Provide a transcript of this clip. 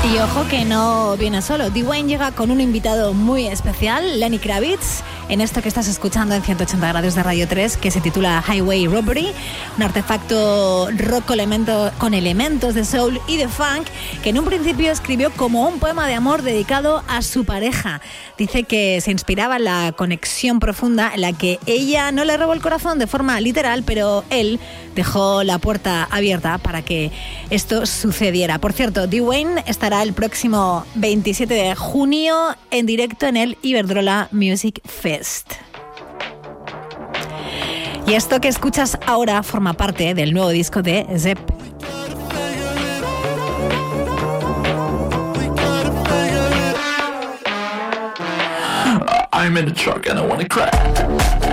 Y ojo que no viene solo. Dwayne llega con un invitado muy especial, Lenny Kravitz, en esto que estás escuchando en 180 grados de Radio 3, que se titula Highway Robbery, un artefacto rock con elementos de soul y de funk, que en un principio escribió como un poema de amor dedicado a su pareja. Dice que se inspiraba en la conexión profunda en la que ella no le robó el corazón de forma literal, pero él dejó la puerta abierta para que esto sucediera. Por cierto, Dwayne estará el próximo 27 de junio en directo en el Iberdrola Music Fest. Y esto que escuchas ahora forma parte del nuevo disco de Zepp. I'm in the truck and I wanna cry.